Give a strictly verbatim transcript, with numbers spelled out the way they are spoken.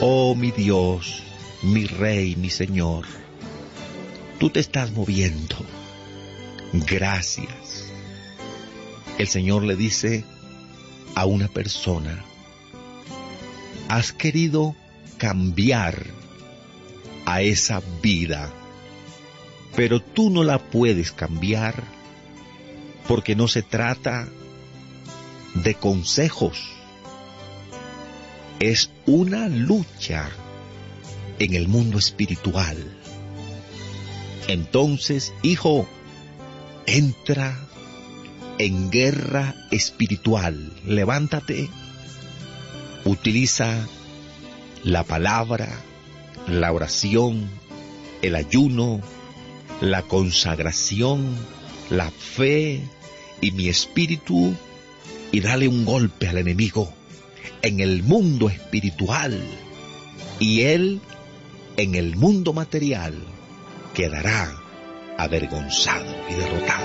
Oh mi Dios, mi Rey, mi Señor, tú te estás moviendo. Gracias. El Señor le dice a una persona: has querido cambiar a esa vida, pero tú no la puedes cambiar porque no se trata de consejos. Es una lucha en el mundo espiritual. Entonces, hijo, entra en guerra espiritual. Levántate, utiliza la palabra, la oración, el ayuno, la consagración, la fe y mi espíritu, y dale un golpe al enemigo en el mundo espiritual, y él en el mundo material quedará avergonzado y derrotado.